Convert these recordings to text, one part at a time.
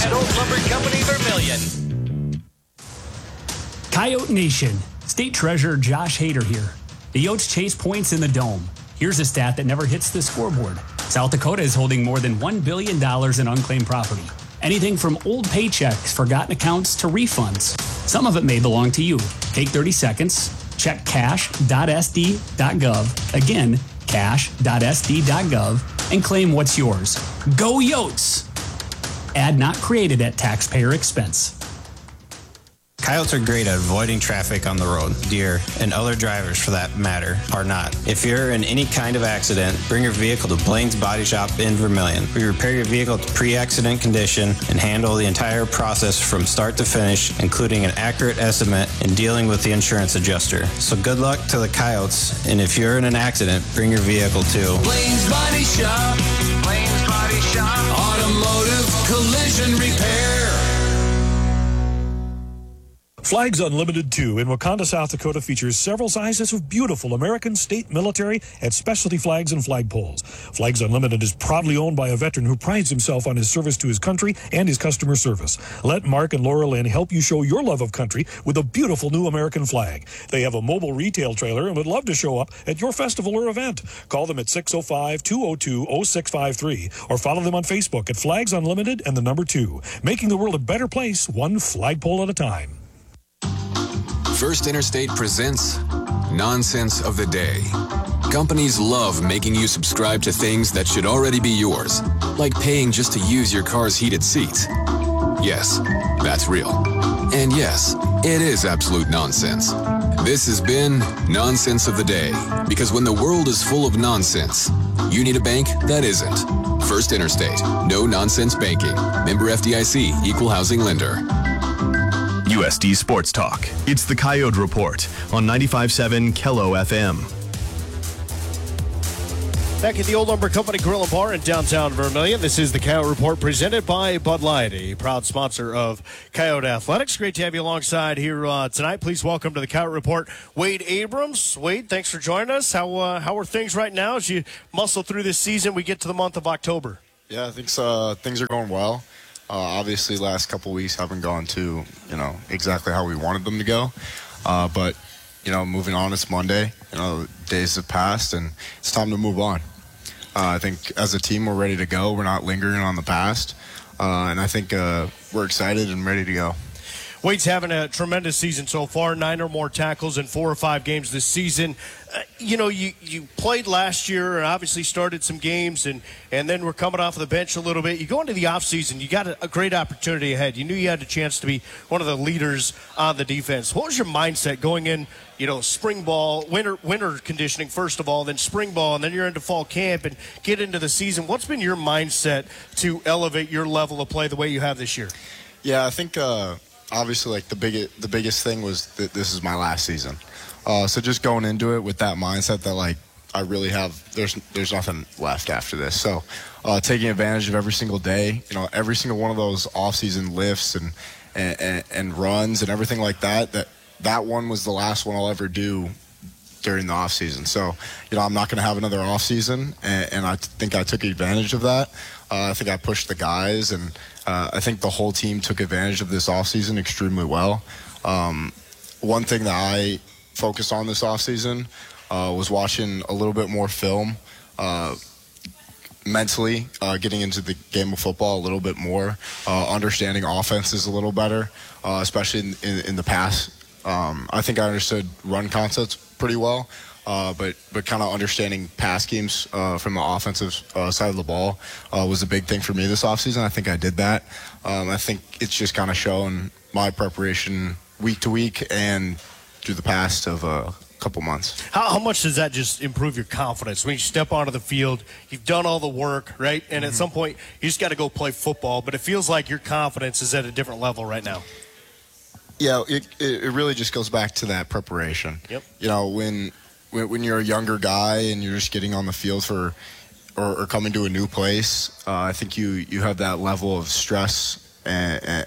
at Old Lumber Company Vermilion. Coyote Nation. State Treasurer Josh Hader here. The Yotes chase points in the Dome. Here's a stat that never hits the scoreboard. South Dakota is holding more than $1 billion in unclaimed property. Anything from old paychecks, forgotten accounts, to refunds. Some of it may belong to you. Take 30 seconds. Check cash.sd.gov. Again, cash.sd.gov and claim what's yours. Go Yotes! Ad not created at taxpayer expense. Coyotes are great at avoiding traffic on the road. Deer, and other drivers for that matter, are not. If you're in any kind of accident, bring your vehicle to Blaine's Body Shop in Vermilion. We repair your vehicle to pre-accident condition and handle the entire process from start to finish, including an accurate estimate and dealing with the insurance adjuster. So good luck to the Coyotes, and if you're in an accident, bring your vehicle to Blaine's Body Shop. Blaine's Body Shop. Automotive collision repair. Flags Unlimited 2 in Wakanda, South Dakota features several sizes of beautiful American, state, military, and specialty flags and flagpoles. Flags Unlimited is proudly owned by a veteran who prides himself on his service to his country and his customer service. Let Mark and Laura Lynn help you show your love of country with a beautiful new American flag. They have a mobile retail trailer and would love to show up at your festival or event. Call them at 605-202-0653 or follow them on Facebook at Flags Unlimited and the number 2, making the world a better place, one flagpole at a time. First Interstate presents Nonsense of the Day. Companies love making you subscribe to things that should already be yours, like paying just to use your car's heated seats. Yes, that's real. And yes, it is absolute nonsense. This has been Nonsense of the Day, because when the world is full of nonsense, you need a bank that isn't. First Interstate. No nonsense banking. Member FDIC. Equal housing lender. USD Sports Talk. It's the Coyote Report on 95.7 Kello FM. Back at the Old Lumber Company Grill and Bar in downtown Vermilion, this is the Coyote Report presented by Bud Light, a proud sponsor of Coyote Athletics. Great to have you alongside here tonight. Please welcome to the Coyote Report, Wade Abrams. Wade, thanks for joining us. How are things right now as you muscle through this season? We get to the month of October. Yeah, I think things are going well. Obviously, last couple weeks haven't gone to, exactly how we wanted them to go. But, moving on, it's Monday. Days have passed, and it's time to move on. I think as a team, we're ready to go. We're not lingering on the past. And I think we're excited and ready to go. Wade's having a tremendous season so far, 9 or more tackles in 4 or 5 games this season. You played last year and obviously started some games, and then we're coming off of the bench a little bit. You go into the offseason, you got a great opportunity ahead. You knew you had a chance to be one of the leaders on the defense. What was your mindset going in, spring ball, winter conditioning first of all, then spring ball, and then you're into fall camp and get into the season? What's been your mindset to elevate your level of play the way you have this year? Yeah, I think obviously, the biggest thing was that this is my last season. So just going into it with that mindset that, I really have, there's nothing left after this. So taking advantage of every single day, every single one of those off-season lifts and runs and everything like that one was the last one I'll ever do during the off-season. So, I'm not going to have another off-season, and I think I took advantage of that. I think I pushed the guys, and I think the whole team took advantage of this offseason extremely well. One thing that I focused on this offseason was watching a little bit more film, mentally getting into the game of football a little bit more, understanding offenses a little better, especially in the pass. I think I understood run concepts pretty well. But kind of understanding pass schemes from the offensive side of the ball was a big thing for me this offseason. I think I did that. I think it's just kind of shown my preparation week to week and through the past of a couple months. How much does that just improve your confidence? When you step onto the field, you've done all the work, right? And at some point, you just got to go play football. But it feels like your confidence is at a different level right now. Yeah, it really just goes back to that preparation. Yep. When you're a younger guy and you're just getting on the field or coming to a new place, I think you have that level of stress and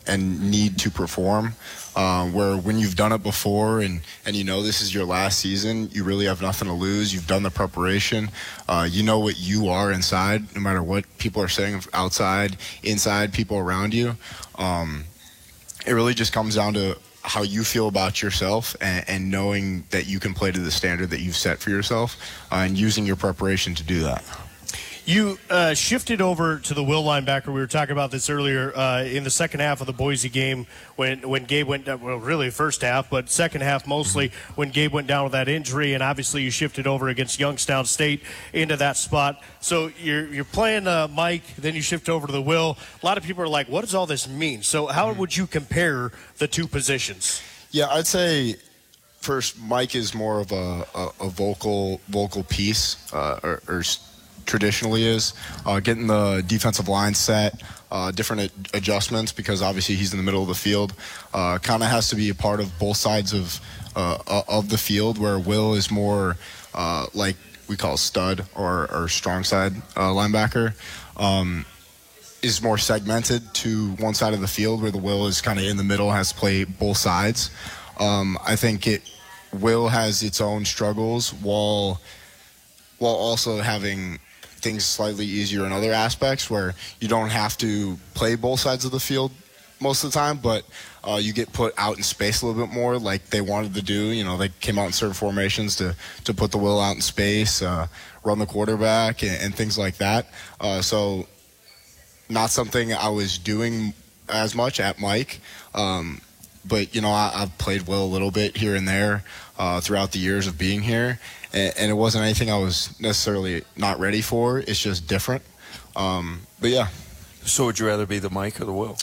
and need to perform. Where when you've done it before and you know this is your last season, you really have nothing to lose. You've done the preparation. You know what you are inside, no matter what people are saying outside, inside, people around you. It really just comes down to how you feel about yourself and knowing that you can play to the standard that you've set for yourself and using your preparation to do that. You shifted over to the will linebacker. We were talking about this earlier in the second half of the Boise game when Gabe went down. Well, really first half, but second half mostly when Gabe went down with that injury, and obviously you shifted over against Youngstown State into that spot. So you're playing Mike, then you shift over to the will. A lot of people are like, what does all this mean? So how would you compare the two positions? Yeah, I'd say first Mike is more of a vocal piece or traditionally is getting the defensive line set, different adjustments because obviously he's in the middle of the field. Kind of has to be a part of both sides of the field, where Will is more like we call stud or strong side linebacker. Is more segmented to one side of the field, where the Will is kind of in the middle, has to play both sides. I think Will has its own struggles while also having things slightly easier in other aspects, where you don't have to play both sides of the field most of the time, but you get put out in space a little bit more like they wanted to do. You know, they came out in certain formations to put the Will out in space, run the quarterback and things like that. So not something I was doing as much at Mike. But, you know, I've played Will a little bit here and there throughout the years of being here. And it wasn't anything I was necessarily not ready for. It's just different. But, yeah. So would you rather be the Mike or the Will?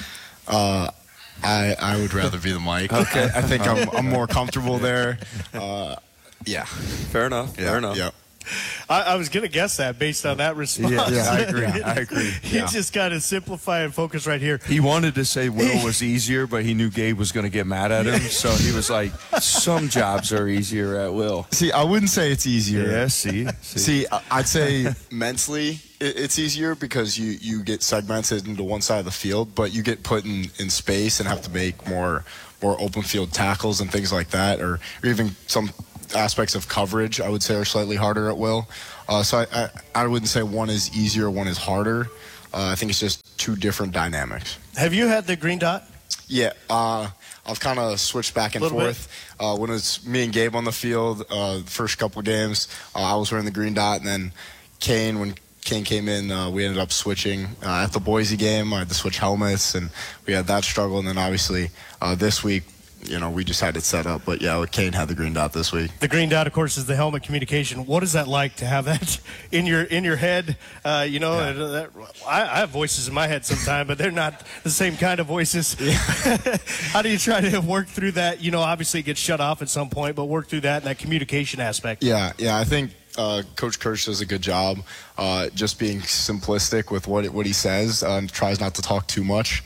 I would rather be the Mike. Okay. I think I'm more comfortable there. Yeah. Fair enough. Yeah. Fair enough. Yeah. I was going to guess that based on that response. Yeah, I agree. He just got to simplify and focus right here. He wanted to say Will was easier, but he knew Gabe was going to get mad at him. So he was like, some jobs are easier at Will. See, I wouldn't say it's easier. Yeah, see. I'd say mentally it's easier because you get segmented into one side of the field, but you get put in space and have to make more open field tackles and things like that, or even some aspects of coverage I would say are slightly harder at Will. So I wouldn't say one is easier, one is harder. I think it's just two different dynamics. Have you had the green dot? Yeah, I've kind of switched back and forth. When it was me and Gabe on the field, the first couple of games, I was wearing the green dot, and then when Kane came in, we ended up switching. At the Boise game, I had to switch helmets, and we had that struggle. And then obviously this week, you know, we just had it set up. But yeah, Kane had the green dot this week. The green dot, of course, is the helmet communication. What is that like to have that in your head? I have voices in my head sometimes, but they're not the same kind of voices. Yeah. How do you try to work through that? You know, obviously it gets shut off at some point, but work through that and that communication aspect. Yeah, I think Coach Kirsch does a good job just being simplistic with what he says and tries not to talk too much.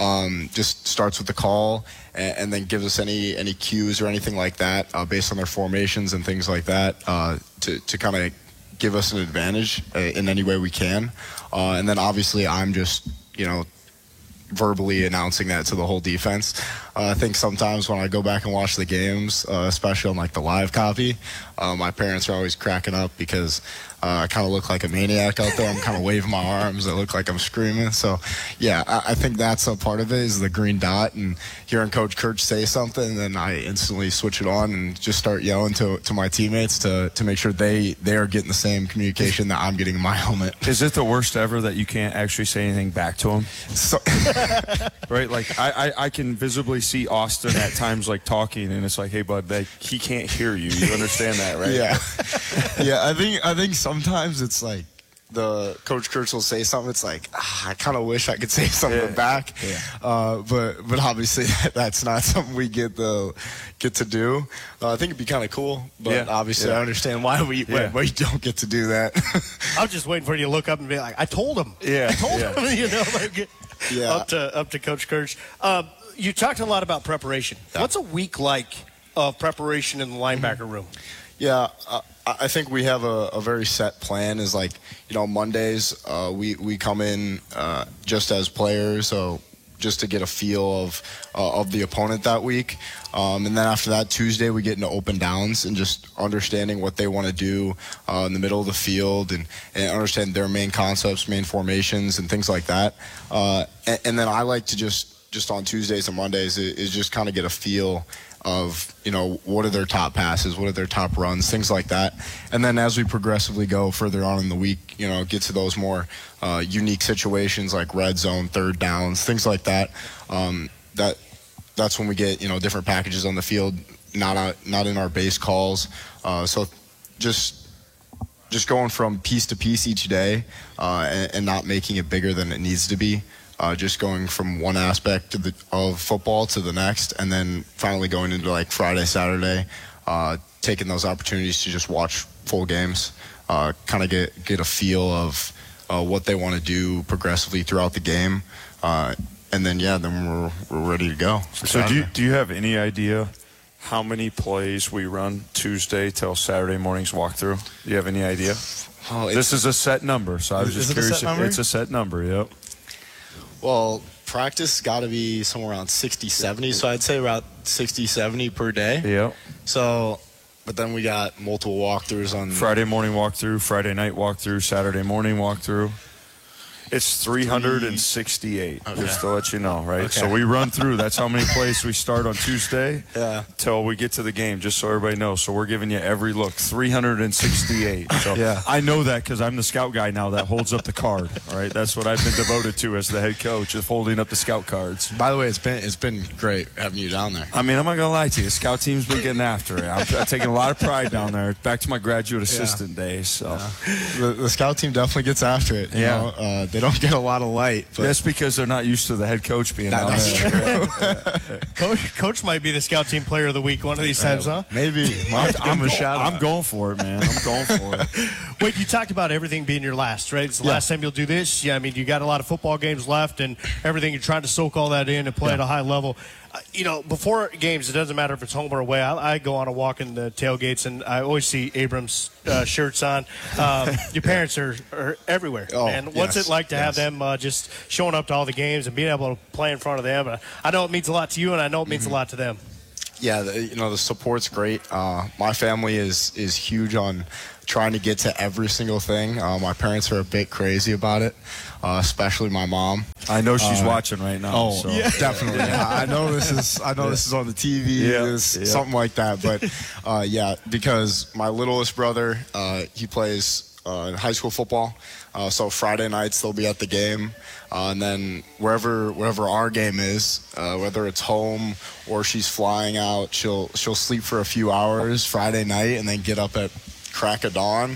Just starts with the call and then gives us any cues or anything like that based on their formations and things like that to kind of give us an advantage in any way we can. And then obviously I'm just, verbally announcing that to the whole defense. I think sometimes when I go back and watch the games, especially on like the live copy, my parents are always cracking up because I kind of look like a maniac out there. I'm kind of waving my arms. I look like I'm screaming. So, yeah, I think that's a part of it is the green dot. And hearing Coach Kirch say something, then I instantly switch it on and just start yelling to my teammates to make sure they are getting the same communication that I'm getting in my helmet. Is it the worst ever that you can't actually say anything back to him? So, right? Like, I can visibly see Austin at times, like, talking, and it's like, hey, bud, he can't hear you. You understand that, right? Yeah. I think sometimes it's like the Coach Kirch will say something. It's like I kind of wish I could say something back, but obviously that's not something we get to do. I think it'd be kind of cool, but obviously I understand why we don't get to do that. I'm just waiting for you to look up and be like, I told him. Yeah, I told him. Up to Coach Kirch. You talked a lot about preparation. Yeah. What's a week like of preparation in the linebacker room? Yeah, I think we have a very set plan. Is like, Mondays we come in just as players. So just to get a feel of the opponent that week. And then after that, Tuesday, we get into open downs and just understanding what they want to do in the middle of the field and understand their main concepts, main formations, and things like that. And then I like to just on Tuesdays and Mondays is just kind of get a feel of, what are their top passes, what are their top runs, things like that. And then as we progressively go further on in the week, get to those more unique situations like red zone, third downs, things like that. That's when we get, different packages on the field, not in our base calls. So just going from piece to piece each day and not making it bigger than it needs to be. Just going from one aspect of football to the next, and then finally going into like Friday, Saturday, taking those opportunities to just watch full games, kind of get a feel of what they want to do progressively throughout the game, and then then we're ready to go. So do you have any idea how many plays we run Tuesday till Saturday morning's walkthrough? Do you have any idea? This is a set number, so I was just curious. It's a set number, yep. Well, practice got to be somewhere around 60, 70, so I'd say about 60, 70 per day. Yep. So, but then we got multiple walkthroughs on Friday morning walkthrough, Friday night walkthrough, Saturday morning walkthrough. It's 368, just to let you know, right? Okay. So we run through. That's how many plays we start on Tuesday till we get to the game, just so everybody knows. So we're giving you every look, 368. So I know that because I'm the scout guy now that holds up the card, all right? That's what I've been devoted to as the head coach, is holding up the scout cards. By the way, it's been great having you down there. I mean, I'm not going to lie to you. The scout team's been getting after it. I'm taking a lot of pride down there, back to my graduate assistant days. So the scout team definitely gets after it. You know? They don't get a lot of light. But that's because they're not used to the head coach being down there. True. Coach might be the scout team player of the week one of these times, huh? Maybe. I'm going for it, man. I'm going for it. Wait, you talked about everything being your last, right? It's the last time you'll do this. Yeah, I mean, you got a lot of football games left and everything. You're trying to soak all that in and play at a high level. Before games, it doesn't matter if it's home or away. I go on a walk in the tailgates, and I always see Abrams shirts on. Your parents are everywhere. And what's it like to have them just showing up to all the games and being able to play in front of them? I know it means a lot to you, and I know it means a lot to them. Yeah, the support's great. My family is huge on trying to get to every single thing. My parents are a bit crazy about it, especially my mom. I know she's watching right now. Definitely. I know this is on the TV, something like that. But because my littlest brother, he plays high school football. So Friday nights they'll be at the game, and then wherever our game is, whether it's home or she's flying out, she'll sleep for a few hours Friday night and then get up at crack of dawn,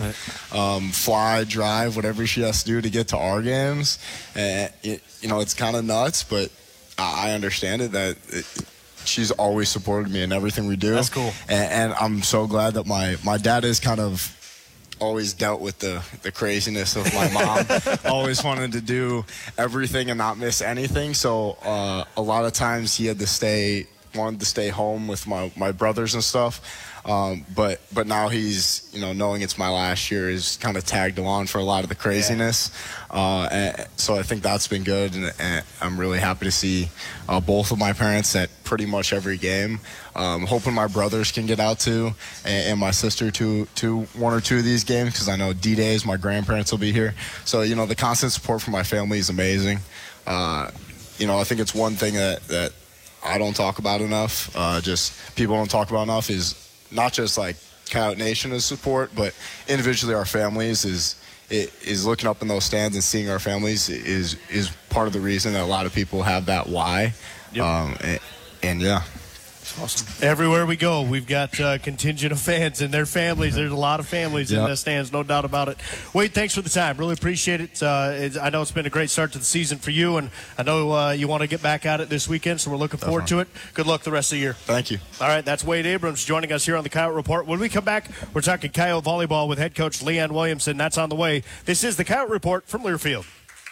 fly, drive, whatever she has to do to get to our games. And it's kind of nuts, but I understand it that she's always supported me in everything we do. That's cool. And I'm so glad that my dad is kind of always dealt with the craziness of my mom. Always wanted to do everything and not miss anything. So a lot of times he wanted to stay home with my brothers and stuff. But now he's, knowing it's my last year, is kind of tagged along for a lot of the craziness. And so I think that's been good, and I'm really happy to see both of my parents at pretty much every game. Hoping my brothers can get out to, and my sister to one or two of these games, because I know D-Days, my grandparents will be here. So, the constant support from my family is amazing. I think it's one thing that I don't talk about enough, just people don't talk about enough, is not just like Coyote Nation as support, but individually our families is looking up in those stands and seeing our families is part of the reason that a lot of people have that why. Yep. And awesome. Everywhere we go, we've got a contingent of fans and their families. There's a lot of families in the stands, no doubt about it. Wade, thanks for the time. Really appreciate it. I know it's been a great start to the season for you, and I know you want to get back at it this weekend, so we're looking forward to it. Good luck the rest of the year. Thank you. All right, that's Wade Abrams joining us here on the Coyote Report. When we come back, we're talking Coyote volleyball with head coach Leanne Williamson. That's on the way. This is the Coyote Report from Learfield.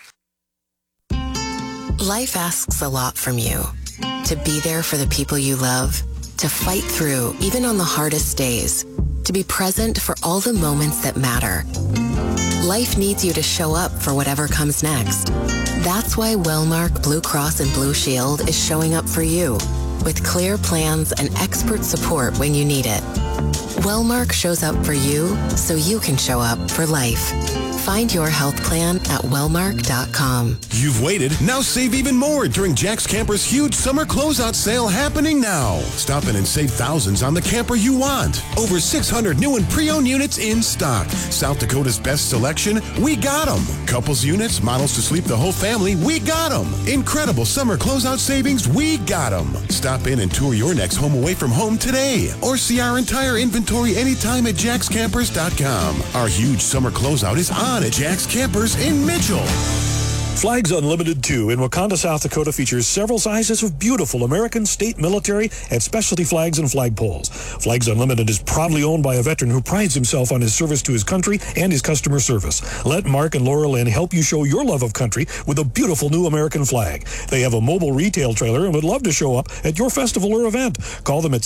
Life asks a lot from you. To be there for the people you love, to fight through even on the hardest days, to be present for all the moments that matter. Life needs you to show up for whatever comes next. That's why Wellmark Blue Cross and Blue Shield is showing up for you with clear plans and expert support when you need it. Wellmark shows up for you so you can show up for life. Find your health plan at wellmark.com. You've waited. Now save even more during Jack's Camper's huge summer closeout sale happening now. Stop in and save thousands on the camper you want. Over 600 new and pre-owned units in stock. South Dakota's best selection, we got them. Couples units, models to sleep the whole family, we got them. Incredible summer closeout savings, we got them. Stop in and tour your next home away from home today. Or see our entire inventory anytime at jackscampers.com. Our huge summer closeout is on at Jack's Campers in Mitchell. Flags Unlimited 2 in Wakanda, South Dakota features several sizes of beautiful American state military and specialty flags and flagpoles. Flags Unlimited is proudly owned by a veteran who prides himself on his service to his country and his customer service. Let Mark and Laura Lynn help you show your love of country with a beautiful new American flag. They have a mobile retail trailer and would love to show up at your festival or event. Call them at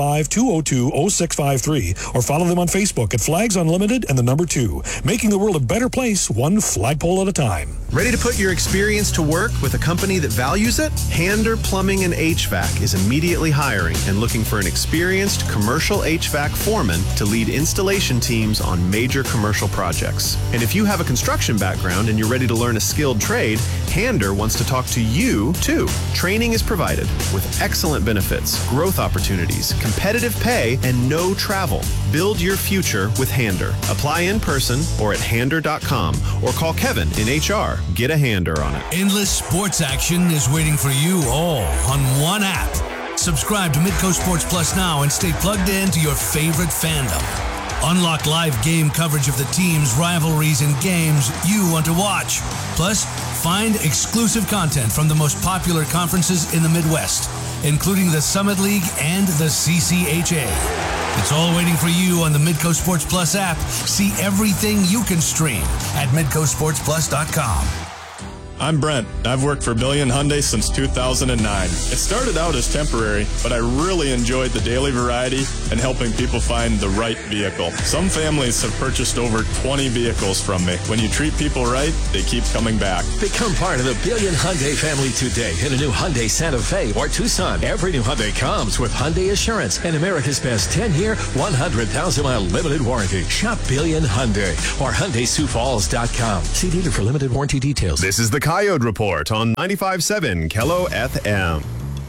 605-202-0653 or follow them on Facebook at Flags Unlimited and the number 2. Making the world a better place, one flagpole at a time. Ready to put your experience to work with a company that values it? Hander Plumbing and HVAC is immediately hiring and looking for an experienced commercial HVAC foreman to lead installation teams on major commercial projects. And if you have a construction background and you're ready to learn a skilled trade, Hander wants to talk to you too. Training is provided with excellent benefits, growth opportunities, competitive pay, and no travel. Build your future with Hander. Apply in person or at hander.com or call Kevin in HR. Get a Hander on it. Endless sports action is waiting for you all on one app. Subscribe to Midco Sports Plus now and stay plugged in to your favorite fandom. Unlock live game coverage of the teams, rivalries, and games you want to watch. Plus, find exclusive content from the most popular conferences in the Midwest, including the Summit League and the CCHA. It's all waiting for you on the Midco Sports Plus app. See everything you can stream at MidcoSportsPlus.com. I'm Brent. I've worked for Billion Hyundai since 2009. It started out as temporary, but I really enjoyed the daily variety and helping people find the right vehicle. Some families have purchased over 20 vehicles from me. When you treat people right, they keep coming back. Become part of the Billion Hyundai family today in a new Hyundai Santa Fe or Tucson. Every new Hyundai comes with Hyundai Assurance and America's best 10-year, 100,000-mile limited warranty. Shop Billion Hyundai or HyundaiSiouxFalls.com. See dealer for limited warranty details. This is the Coyote Report on 95.7 Kello FM.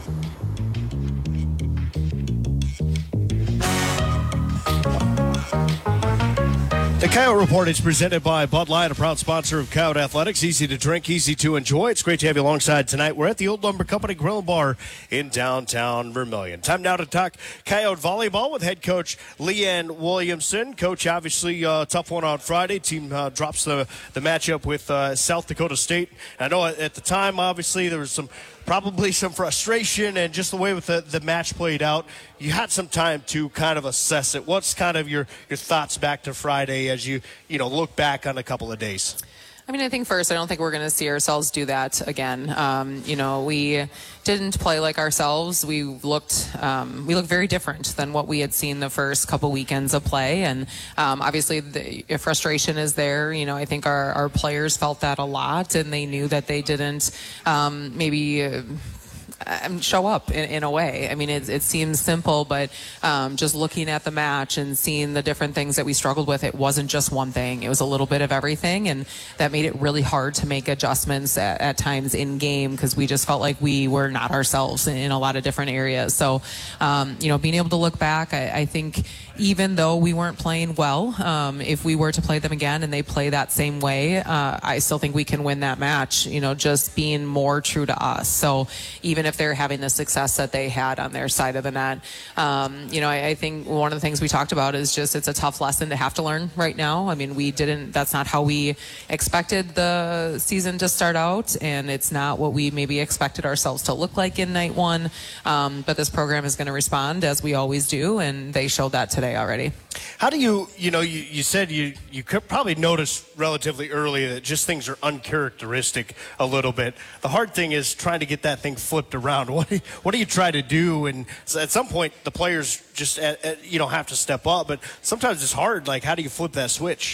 The Coyote Report is presented by Bud Light, a proud sponsor of Coyote Athletics. Easy to drink, easy to enjoy. It's great to have you alongside tonight. We're at the Old Lumber Company Grill and Bar in downtown Vermilion. Time now to talk Coyote volleyball with head coach Leanne Williamson. Coach, obviously tough one on Friday. Team drops the matchup with South Dakota State. I know at the time, obviously, there was probably some frustration and just the way with the match played out. You had some time to kind of assess it. What's kind of your thoughts back to Friday as you look back on a couple of days? I mean, I think first, I don't think we're going to see ourselves do that again. We didn't play like ourselves. We looked very different than what we had seen the first couple weekends of play. And obviously, the frustration is there. I think our players felt that a lot, and they knew that they didn't show up in a way. I mean, it seems simple, but just looking at the match and seeing the different things that we struggled with, it wasn't just one thing. It was a little bit of everything, and that made it really hard to make adjustments at times in game because we just felt like we were not ourselves in a lot of different areas. So, being able to look back, I think even though we weren't playing well, if we were to play them again and they play that same way, I still think we can win that match, just being more true to us. So even if they're having the success that they had on their side of the net, I think one of the things we talked about is just it's a tough lesson to have to learn right now. I mean, that's not how we expected the season to start out, and it's not what we maybe expected ourselves to look like in night one. But this program is going to respond as we always do, and they showed that today already. How do you said you could probably notice relatively early that just things are uncharacteristic a little bit. The hard thing is trying to get that thing flipped around. What do you try to do? And at some point, the players just have to step up. But sometimes it's hard. Like, how do you flip that switch?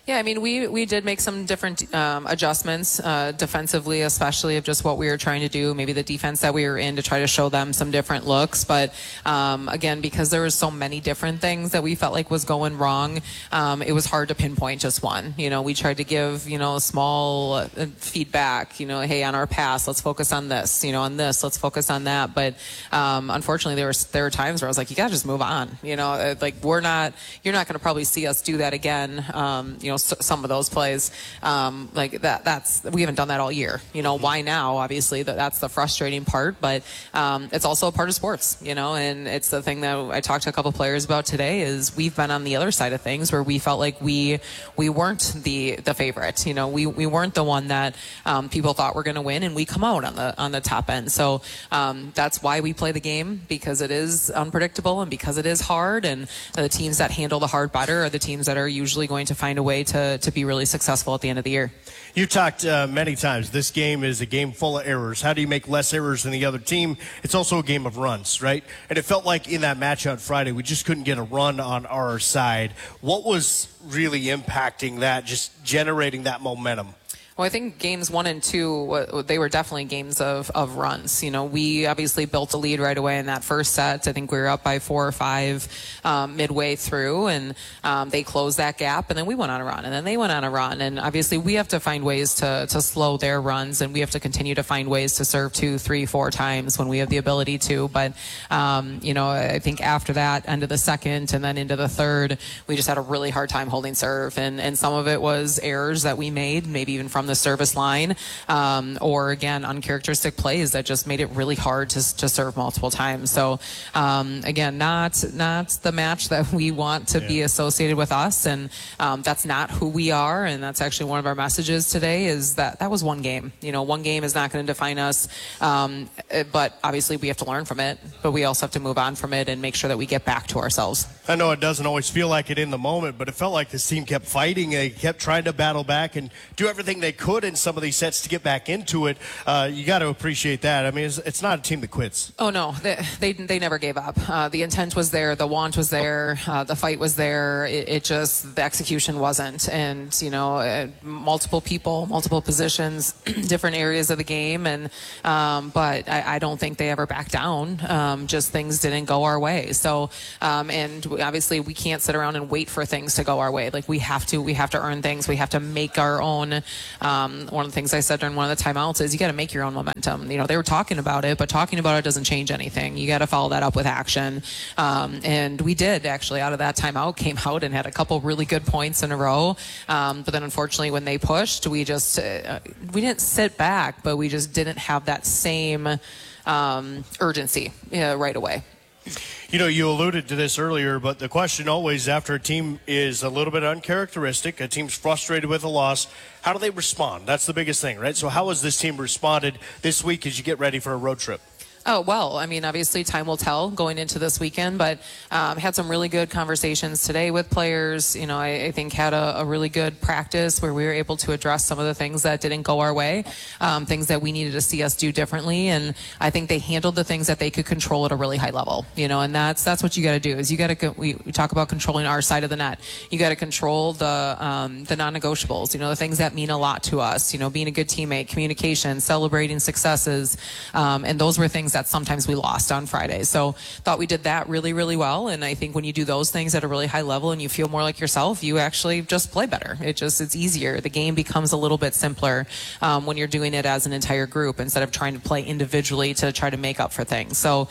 Yeah, I mean, we did make some different adjustments defensively, especially of just what we were trying to do, maybe the defense that we were in to try to show them some different looks. But again, because there were so many different things that we felt like was going wrong, it was hard to pinpoint just one. We tried to give, small feedback, hey, on our pass, let's focus on this, on this, let's focus on that. But unfortunately, there were times where I was like, you got to just move on. You're not going to probably see us do that again. Some of those plays like that's we haven't done that all year. Why now? Obviously, that's the frustrating part, but it's also a part of sports. And it's the thing that I talked to a couple players about today is we've been on the other side of things where we felt like we weren't the favorite. We weren't the one that people thought were going to win, and we come out on the top end. So that's why we play the game, because it is unpredictable and because it is hard, and the teams that handle the hard better are the teams that are usually going to find a way to be really successful at the end of the year. You talked many times, this game is a game full of errors. How do you make less errors than the other team? It's also a game of runs, right? And it felt like in that match on Friday, we just couldn't get a run on our side. What was really impacting that, just generating that momentum? Well, I think games 1 and 2, they were definitely games of runs. We obviously built a lead right away in that first set. I think we were up by 4 or 5 midway through, and they closed that gap, and then we went on a run, and then they went on a run. And obviously we have to find ways to slow their runs, and we have to continue to find ways to serve 2, 3, 4 times when we have the ability to. But, I think after that, end of the second and then into the third, we just had a really hard time holding serve. And some of it was errors that we made, maybe even from the service line, or again, uncharacteristic plays that just made it really hard to serve multiple times. So again, not the match that we want to be associated with us, and that's not who we are. And that's actually one of our messages today, is that was one game. One game is not going to define us, but obviously we have to learn from it, but we also have to move on from it and make sure that we get back to ourselves. I know it doesn't always feel like it in the moment, but it felt like this team kept fighting. They kept trying to battle back and do everything they could in some of these sets to get back into it. You got to appreciate that. I mean, it's not a team that quits. Oh, no. They never gave up. The intent was there. The want was there. The fight was there. It just, the execution wasn't. And, multiple people, multiple positions, different areas of the game. And but I don't think they ever backed down. Just things didn't go our way. So, and obviously we can't sit around and wait for things to go our way. Like we have to earn things. We have to make our own. One of the things I said during one of the timeouts is you got to make your own momentum. They were talking about it, but talking about it doesn't change anything. You got to follow that up with action. And we did actually out of that timeout, came out and had a couple really good points in a row. But then unfortunately when they pushed, we just, we didn't sit back, but we just didn't have that same urgency right away. You alluded to this earlier, but the question always after a team is a little bit uncharacteristic, a team's frustrated with a loss, how do they respond? That's the biggest thing, right? So how has this team responded this week as you get ready for a road trip? Oh, well, I mean, obviously time will tell going into this weekend, but had some really good conversations today with players. I think had a really good practice where we were able to address some of the things that didn't go our way, things that we needed to see us do differently. And I think they handled the things that they could control at a really high level, and that's what you got to do is you got to, we talk about controlling our side of the net. You got to control the non-negotiables, the things that mean a lot to us, being a good teammate, communication, celebrating successes. And those were things that sometimes we lost on Friday. So thought we did that really, really well. And I think when you do those things at a really high level and you feel more like yourself, you actually just play better. It's easier. The game becomes a little bit simpler when you're doing it as an entire group instead of trying to play individually to try to make up for things. So,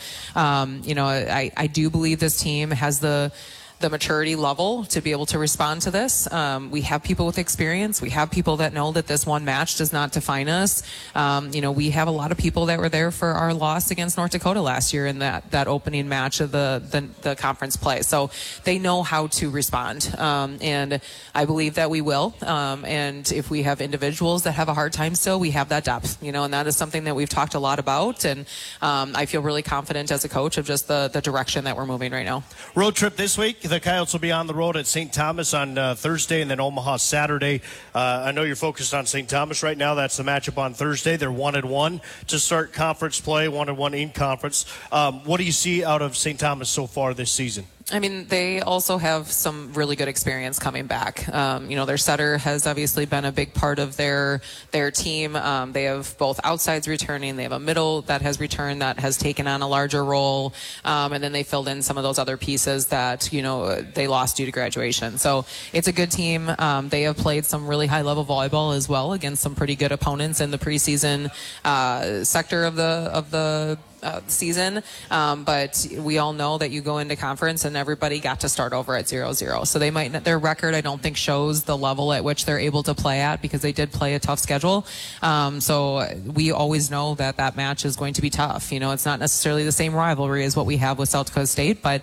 I do believe this team has the maturity level to be able to respond to this. We have people with experience. We have people that know that this one match does not define us. We have a lot of people that were there for our loss against North Dakota last year in that opening match of the conference play. So they know how to respond. And I believe that we will. And if we have individuals that have a hard time still, we have that depth, and that is something that we've talked a lot about. And I feel really confident as a coach of just the direction that we're moving right now. Road trip this week. The Coyotes will be on the road at St. Thomas on Thursday and then Omaha Saturday. I know you're focused on St. Thomas right now. That's the matchup on Thursday. They're 1-1 to start conference play, 1-1 in conference. What do you see out of St. Thomas so far this season? I mean, they also have some really good experience coming back. Their setter has obviously been a big part of their team. They have both outsides returning. They have a middle that has returned that has taken on a larger role. And then they filled in some of those other pieces that, they lost due to graduation. So it's a good team. They have played some really high-level volleyball as well against some pretty good opponents in the preseason sector of the season, but we all know that you go into conference and everybody got to start over at 0-0. So their record I don't think shows the level at which they're able to play at, because they did play a tough schedule. So we always know that match is going to be tough. It's not necessarily the same rivalry as what we have with South Dakota State, but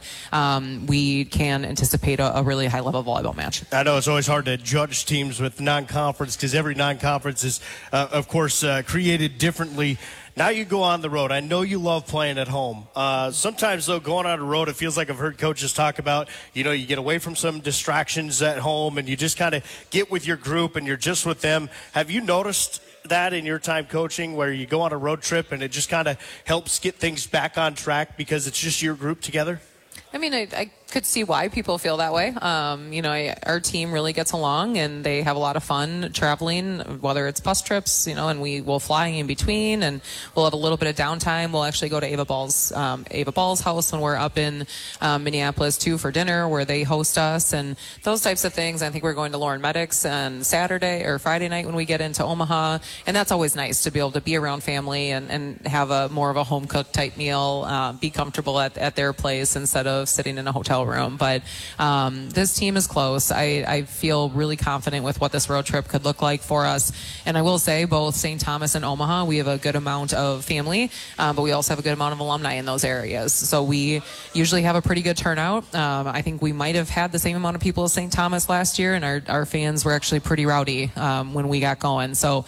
we can anticipate a really high level volleyball match. I know it's always hard to judge teams with non-conference because every non-conference is, of course, created differently. Now you go on the road. I know you love playing at home. Sometimes, though, going on the road, it feels like I've heard coaches talk about, you get away from some distractions at home and you just kind of get with your group and you're just with them. Have you noticed that in your time coaching where you go on a road trip and it just kind of helps get things back on track because it's just your group together? I mean, I could see why people feel that way. Our team really gets along and they have a lot of fun traveling, whether it's bus trips, and we will fly in between and we'll have a little bit of downtime. We'll actually go to Ava Ball's house when we're up in Minneapolis too for dinner, where they host us and those types of things. I think we're going to Lauren Medics on Saturday or Friday night when we get into Omaha, and that's always nice to be able to be around family and have a more of a home cooked type meal, be comfortable at their place instead of sitting in a hotel room. But this team is close. I feel really confident with what this road trip could look like for us. And I will say both St. Thomas and Omaha, we have a good amount of family, but we also have a good amount of alumni in those areas. So we usually have a pretty good turnout. I think we might have had the same amount of people as St. Thomas last year, and our fans were actually pretty rowdy when we got going. So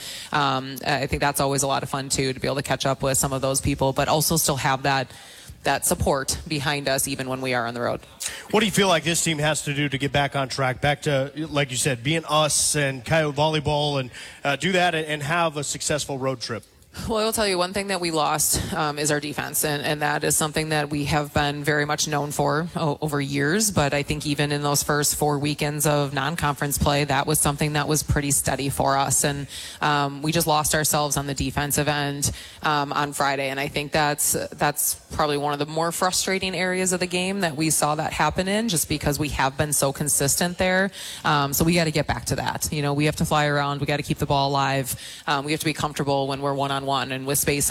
I think that's always a lot of fun too, to be able to catch up with some of those people, but also still have that support behind us even when we are on the road. What do you feel like this team has to do to get back on track, back to, like you said, being us and Coyote Volleyball, and do that and have a successful road trip? Well, I will tell you one thing that we lost is our defense, and that is something that we have been very much known for over years. But I think even in those first 4 weekends of non-conference play, that was something that was pretty steady for us. And we just lost ourselves on the defensive end on Friday, and I think that's probably one of the more frustrating areas of the game that we saw that happen in, just because we have been so consistent there. So we got to get back to that. We have to fly around. We got to keep the ball alive. We have to be comfortable when we're one-on-one and with space